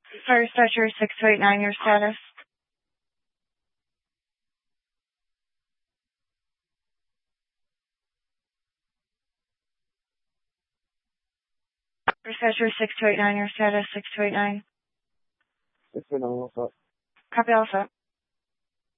Fire Dispatcher 6289, your status. Dispatcher 6289, your status 6289. 629, what's up? Copy, all set.